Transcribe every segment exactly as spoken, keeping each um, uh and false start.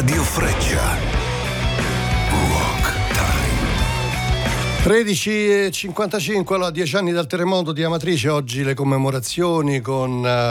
Radio Freccia. Rock Time. tredici e cinquantacinque, allora dieci anni dal terremoto di Amatrice, oggi le commemorazioni con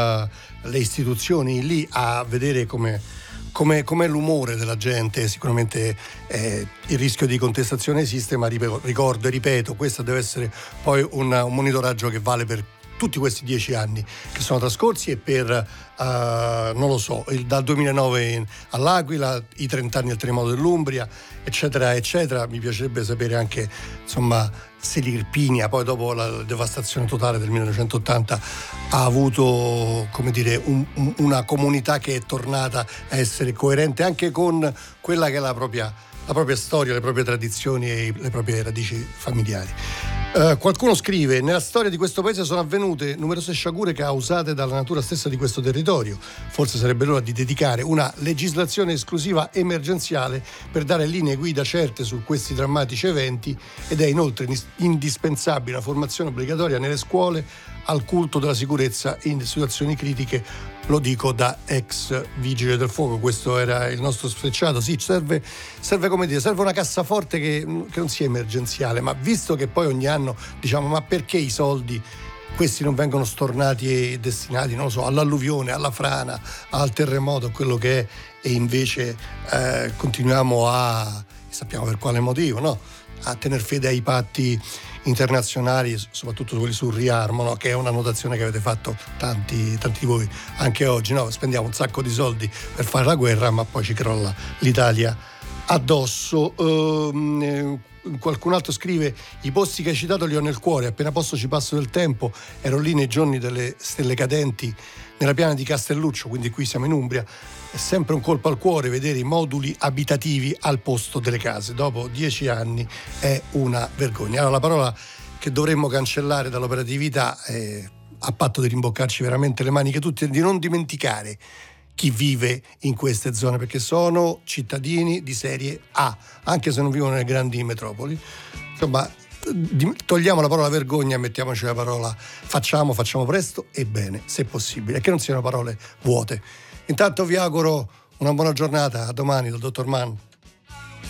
uh, le istituzioni lì a vedere come Come, com'è l'umore della gente. Sicuramente eh, il rischio di contestazione esiste, ma ricordo e ripeto, questo deve essere poi un, un monitoraggio che vale per tutti questi dieci anni che sono trascorsi e per, uh, non lo so, il, dal duemilanove in, all'Aquila, i trenta anni del terremoto dell'Umbria, eccetera, eccetera. Mi piacerebbe sapere anche, insomma, se l'Irpinia, poi dopo la devastazione totale del millenovecentottanta, ha avuto, come dire, un, un, una comunità che è tornata a essere coerente anche con quella che è la propria, la propria storia, le proprie tradizioni e le proprie radici familiari. Uh, qualcuno scrive: nella storia di questo paese sono avvenute numerose sciagure causate dalla natura stessa di questo territorio. Forse sarebbe l'ora di dedicare una legislazione esclusiva emergenziale per dare linee guida certe su questi drammatici eventi, ed è inoltre indispensabile una formazione obbligatoria nelle scuole al culto della sicurezza in situazioni critiche. Lo dico da ex vigile del fuoco. Questo era il nostro sfrecciato. Sì, serve, serve come dire, serve una cassaforte che, che non sia emergenziale, ma visto che poi ogni anno diciamo: ma perché i soldi questi non vengono stornati e destinati, non lo so, all'alluvione, alla frana, al terremoto, a quello che è, e invece eh, continuiamo a, sappiamo per quale motivo, no? a tener fede ai patti internazionali, soprattutto quelli sul riarmo, no? che è una notazione che avete fatto tanti, tanti di voi anche oggi, no? Spendiamo un sacco di soldi per fare la guerra, ma poi ci crolla l'Italia addosso. Ehm, qualcun altro scrive: i posti che hai citato li ho nel cuore, appena posso ci passo del tempo, ero lì nei giorni delle stelle cadenti nella piana di Castelluccio, quindi qui siamo in Umbria. È sempre un colpo al cuore vedere i moduli abitativi al posto delle case. Dopo dieci anni è una vergogna. Allora, la parola che dovremmo cancellare dall'operatività è, a patto di rimboccarci veramente le maniche tutte, di non dimenticare chi vive in queste zone, perché sono cittadini di serie A, anche se non vivono nelle grandi metropoli. Insomma, togliamo la parola vergogna e mettiamoci la parola facciamo, facciamo presto e bene, se possibile, e che non siano parole vuote. Intanto vi auguro una buona giornata, a domani dal dottor Mann.